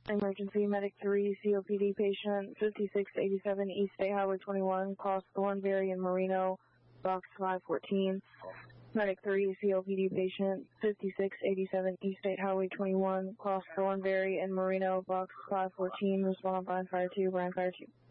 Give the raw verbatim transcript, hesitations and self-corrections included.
Emergency Medic three, C O P D patient, fifty-six eighty-seven East State Highway twenty-one, cross Thornberry and Marino, box five fourteen. Medic three, C O P D patient, fifty-six eighty-seven East State Highway twenty-one, cross Thornberry and Marino, box five fourteen, respond by Fire two, Brand Fire two.